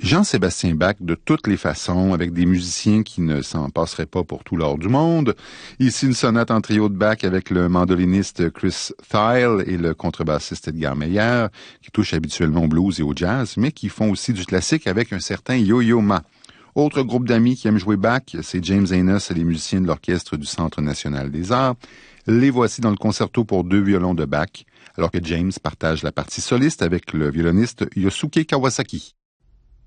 Jean-Sébastien Bach de toutes les façons, avec des musiciens qui ne s'en passeraient pas pour tout l'or du monde. Ici, une sonate en trio de Bach avec le mandoliniste Chris Thile et le contrebassiste Edgar Meyer, qui touchent habituellement au blues et au jazz, mais qui font aussi du classique avec un certain Yo-Yo Ma. Autre groupe d'amis qui aiment jouer Bach, c'est James Enos et les musiciens de l'Orchestre du Centre national des arts. Les voici dans le concerto pour 2 violons de Bach, alors que James partage la partie soliste avec le violoniste Yosuke Kawasaki.